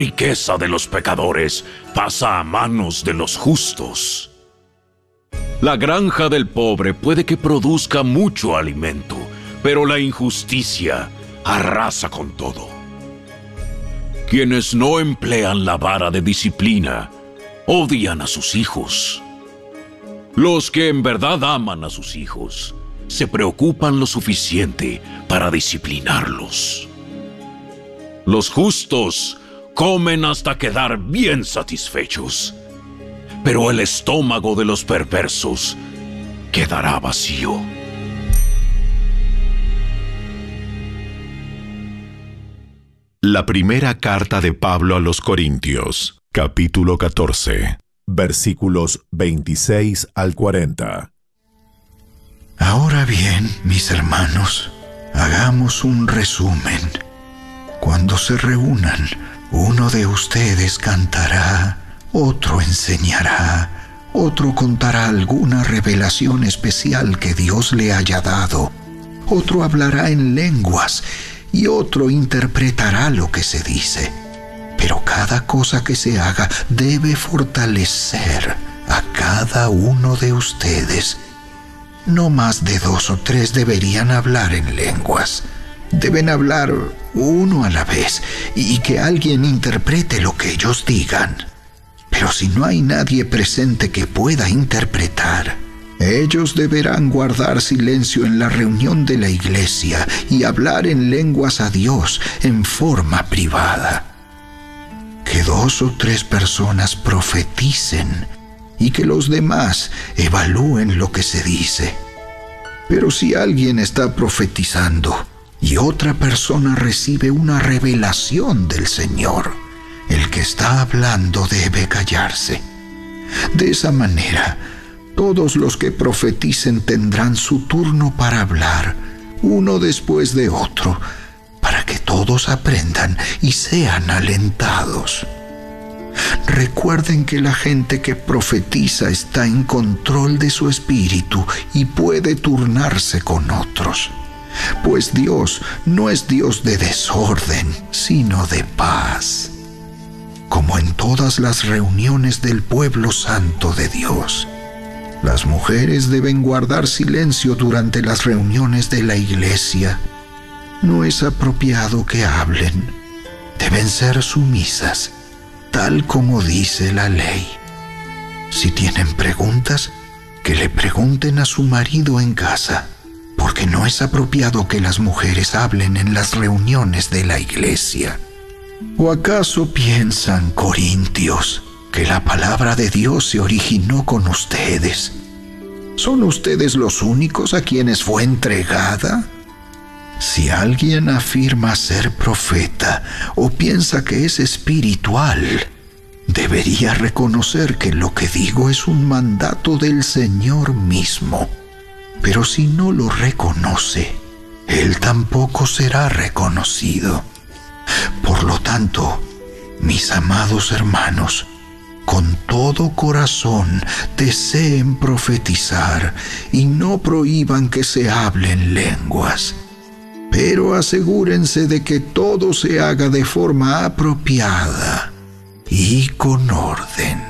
riqueza de los pecadores pasa a manos de los justos. La granja del pobre puede que produzca mucho alimento, pero la injusticia arrasa con todo. Quienes no emplean la vara de disciplina odian a sus hijos. Los que en verdad aman a sus hijos se preocupan lo suficiente para disciplinarlos. Los justos comen hasta quedar bien satisfechos, pero el estómago de los perversos quedará vacío. La primera carta de Pablo a los Corintios, capítulo 14, versículos 26 al 40. Ahora bien, mis hermanos, hagamos un resumen. Cuando se reúnan, uno de ustedes cantará, otro enseñará, otro contará alguna revelación especial que Dios le haya dado, otro hablará en lenguas y otro interpretará lo que se dice. Pero cada cosa que se haga debe fortalecer a cada uno de ustedes. No más de 2 o 3 deberían hablar en lenguas. Deben hablar uno a la vez y que alguien interprete lo que ellos digan. Pero si no hay nadie presente que pueda interpretar, ellos deberán guardar silencio en la reunión de la iglesia y hablar en lenguas a Dios en forma privada. Que 2 o 3 personas profeticen y que los demás evalúen lo que se dice. Pero si alguien está profetizando y otra persona recibe una revelación del Señor, el que está hablando debe callarse. De esa manera, todos los que profeticen tendrán su turno para hablar, uno después de otro, para que todos aprendan y sean alentados. Recuerden que la gente que profetiza está en control de su espíritu y puede turnarse con otros. Pues Dios no es Dios de desorden, sino de paz. Como en todas las reuniones del pueblo santo de Dios, las mujeres deben guardar silencio durante las reuniones de la iglesia. No es apropiado que hablen. Deben ser sumisas, tal como dice la ley. Si tienen preguntas, que le pregunten a su marido en casa, porque no es apropiado que las mujeres hablen en las reuniones de la iglesia. ¿O acaso piensan, corintios, que la palabra de Dios se originó con ustedes? ¿Son ustedes los únicos a quienes fue entregada? Si alguien afirma ser profeta o piensa que es espiritual, debería reconocer que lo que digo es un mandato del Señor mismo. Pero si no lo reconoce, él tampoco será reconocido. Por lo tanto, mis amados hermanos, con todo corazón deseen profetizar y no prohíban que se hablen lenguas. Pero asegúrense de que todo se haga de forma apropiada y con orden.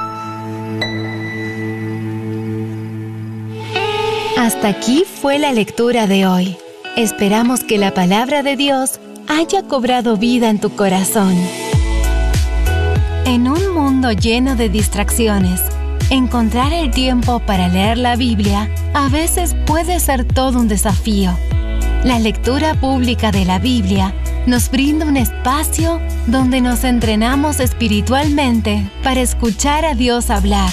Hasta aquí fue la lectura de hoy. Esperamos que la palabra de Dios haya cobrado vida en tu corazón. En un mundo lleno de distracciones, encontrar el tiempo para leer la Biblia a veces puede ser todo un desafío. La lectura pública de la Biblia nos brinda un espacio donde nos entrenamos espiritualmente para escuchar a Dios hablar.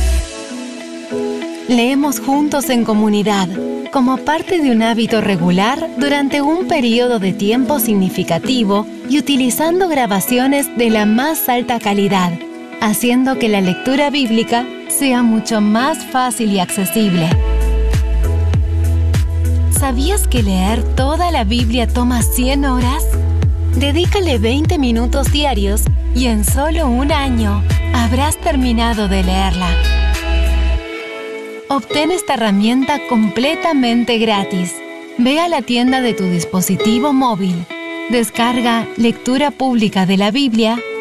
Leemos juntos en comunidad, como parte de un hábito regular durante un periodo de tiempo significativo y utilizando grabaciones de la más alta calidad, haciendo que la lectura bíblica sea mucho más fácil y accesible. ¿Sabías que leer toda la Biblia toma 100 horas? Dedícale 20 minutos diarios y en solo un año habrás terminado de leerla. Obtén esta herramienta completamente gratis. Ve a la tienda de tu dispositivo móvil, descarga Lectura Pública de la Biblia